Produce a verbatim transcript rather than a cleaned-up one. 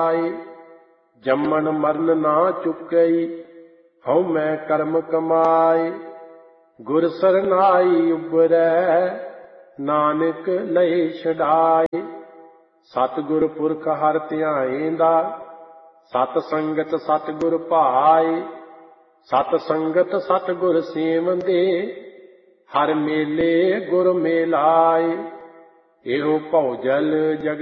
ਜਾਏ। ਜੰਮਣ ਮਰਨ ਨਾ ਚੁੱਕਈ, ਹਉ ਮੈਂ ਕਰਮ ਕਮਾਏ। ਗੁਰ ਸਰਨਾਈ ਉਬਰੈ, ਨਾਨਕ ਲਏ ਛਡਾਏ। ਸਤਿਗੁਰ ਪੁਰਖ ਹਰਿ ਧਿਆਏਂਦਾ, ਸਤ ਸੰਗਤ ਸਤਿਗੁਰ ਭਾਏ। ਸਤ ਸੰਗਤ ਸਤਿਗੁਰ ਸੇਵੰਦੇ, ਹਰਿ ਮੇਲੇ ਗੁਰ ਮੇਲਾਏ। ਇਹੋ ਭਉ ਜਲ ਜਗ